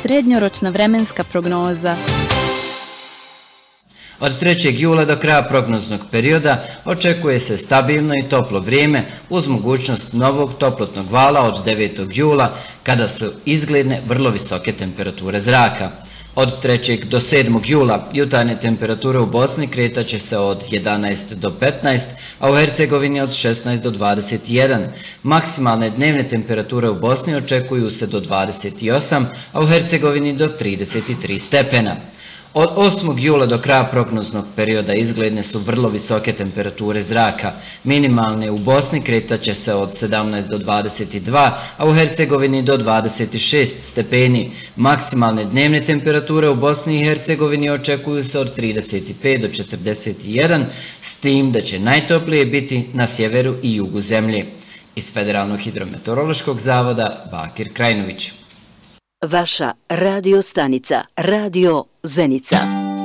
Srednjoročna vremenska prognoza. Od 3. jula do kraja prognoznog perioda očekuje se stabilno i toplo vrijeme uz mogućnost novog toplotnog vala od 9. jula kada su izgledne vrlo visoke temperature zraka. Od 3. do 7. jula jutarnje temperature u Bosni kretat će se od 11 do 15, a u Hercegovini od 16 do 21. Maksimalne dnevne temperature u Bosni očekuju se do 28, a u Hercegovini do 33 stepena. Od 8. jula do kraja prognoznog perioda izgledne su vrlo visoke temperature zraka. Minimalne u Bosni kretat će se od 17 do 22, a u Hercegovini do 26 stepeni. Maksimalne dnevne temperature u Bosni i Hercegovini očekuju se od 35 do 41, s tim da će najtoplije biti na sjeveru i jugu zemlje. Iz Federalnog hidrometeorološkog zavoda Bakir Krajnović. Vaša radio stanica, Radio Zenica.